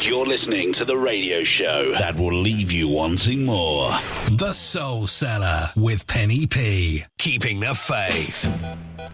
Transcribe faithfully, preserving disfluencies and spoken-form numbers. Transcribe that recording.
You're listening to the radio show that will leave you wanting more. The Soul Cellar with Penny P. Keeping the faith.